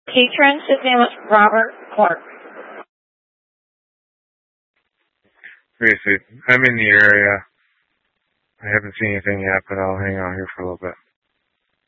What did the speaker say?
Patron, his name was Robert Clark. Tracy, I'm in the area. I haven't seen anything yet, but I'll hang out here for a little bit.